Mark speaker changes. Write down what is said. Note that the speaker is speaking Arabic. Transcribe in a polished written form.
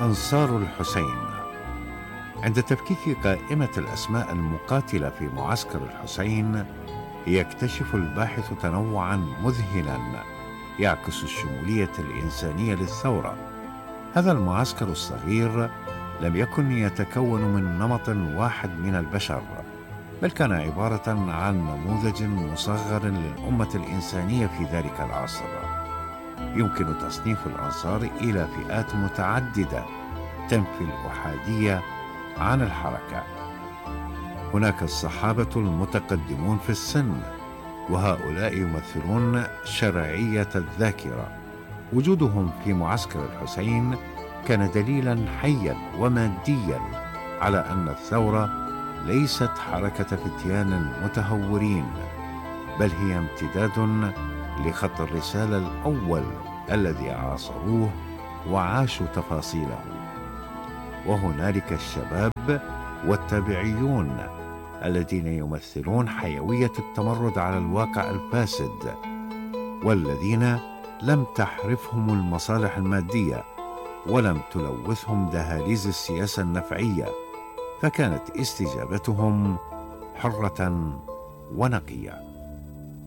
Speaker 1: أنصار الحسين. عند تفكيك قائمة الأسماء المقاتلة في معسكر الحسين، يكتشف الباحث تنوعا مذهلا يعكس الشمولية الإنسانية للثورة. هذا المعسكر الصغير لم يكن يتكون من نمط واحد من البشر، بل كان عبارة عن نموذج مصغر للأمة الإنسانية في ذلك العصر. يمكن تصنيف الأنصار إلى فئات متعددة تنفي الأحادية عن الحركة. هناك الصحابة المتقدمون في السن، وهؤلاء يمثلون شرعية الذاكرة. وجودهم في معسكر الحسين كان دليلا حيا وماديا على أن الثورة ليست حركة فتيان متهورين، بل هي امتداد لخط الرسالة الأول الذي عاصروه وعاشوا تفاصيله. وهنالك الشباب والتابعيون الذين يمثلون حيوية التمرد على الواقع الفاسد، والذين لم تحرفهم المصالح المادية ولم تلوثهم دهاليز السياسة النفعية، فكانت استجابتهم حرة ونقية.